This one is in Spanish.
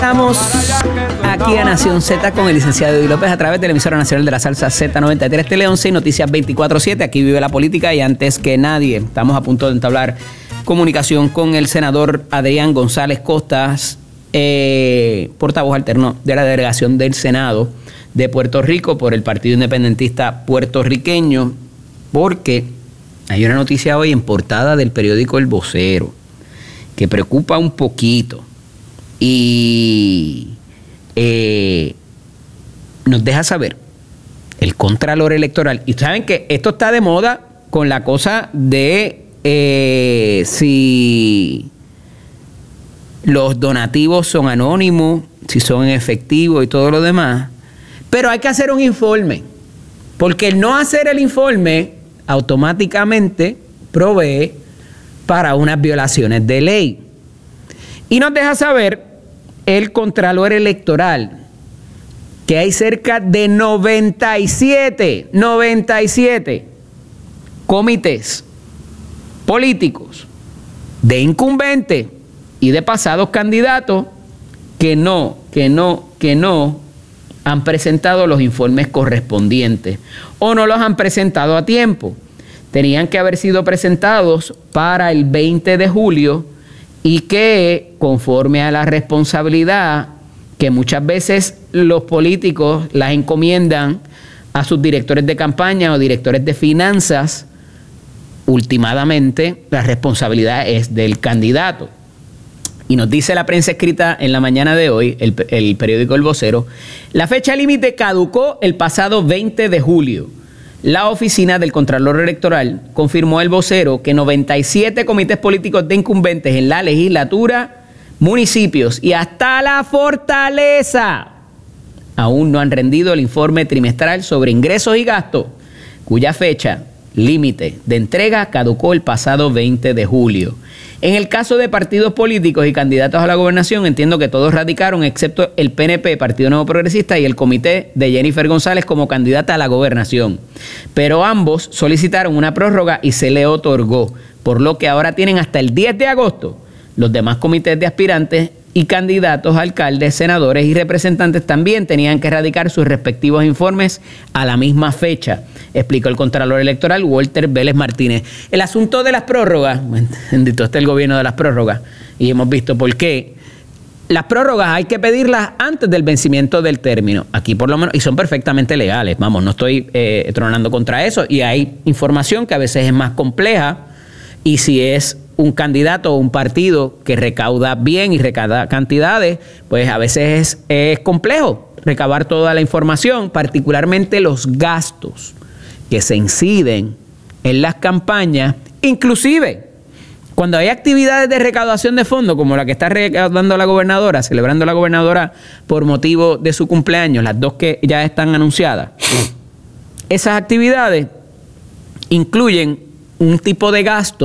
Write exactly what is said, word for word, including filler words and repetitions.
Estamos aquí a Nación Z con el licenciado Eddie López a través de la emisora nacional de la salsa Z noventa y tres Tele once y Noticias veinticuatro siete. Aquí vive la política y antes que nadie estamos a punto de entablar comunicación con el senador Adrián González Costas, eh, portavoz alterno de la delegación del Senado de Puerto Rico por el Partido Independentista Puertorriqueño, porque hay una noticia hoy en portada del periódico El Vocero que preocupa un poquito y eh, nos deja saber el Contralor Electoral. Y saben que esto está de moda con la cosa de eh, si los donativos son anónimos, si son en efectivo y todo lo demás. Pero hay que hacer un informe, porque el no hacer el informe automáticamente provee para unas violaciones de ley. Y nos deja saber el Contralor Electoral que hay cerca de noventa y siete comités políticos de incumbentes y de pasados candidatos que no, que no, que no han presentado los informes correspondientes o no los han presentado a tiempo. Tenían que haber sido presentados para el veinte de julio y que, conforme a la responsabilidad que muchas veces los políticos las encomiendan a sus directores de campaña o directores de finanzas, últimamente la responsabilidad es del candidato. Y nos dice la prensa escrita en la mañana de hoy, el, el periódico El Vocero, la fecha límite caducó el pasado veinte de julio. La oficina del Contralor Electoral confirmó a El Vocero que noventa y siete comités políticos de incumbentes en la legislatura, municipios y hasta la Fortaleza aún no han rendido el informe trimestral sobre ingresos y gastos, cuya fecha límite de entrega caducó el pasado veinte de julio. En el caso de partidos políticos y candidatos a la gobernación, entiendo que todos radicaron, excepto el P N P, Partido Nuevo Progresista, y el comité de Jennifer González como candidata a la gobernación. Pero ambos solicitaron una prórroga y se le otorgó, por lo que ahora tienen hasta el diez de agosto. Los demás comités de aspirantes y candidatos a alcaldes, senadores y representantes también tenían que radicar sus respectivos informes a la misma fecha, explicó el Contralor Electoral Walter Vélez Martínez. El asunto de las prórrogas, bendito está el gobierno de las prórrogas, y hemos visto por qué. Las prórrogas hay que pedirlas antes del vencimiento del término, aquí por lo menos, y son perfectamente legales, vamos, no estoy eh, tronando contra eso, y hay información que a veces es más compleja, y si es un candidato o un partido que recauda bien y recauda cantidades, pues a veces es, es complejo recabar toda la información, particularmente los gastos que se inciden en las campañas, inclusive cuando hay actividades de recaudación de fondos, como la que está recaudando la gobernadora, celebrando la gobernadora por motivo de su cumpleaños, las dos que ya están anunciadas. Esas actividades incluyen un tipo de gasto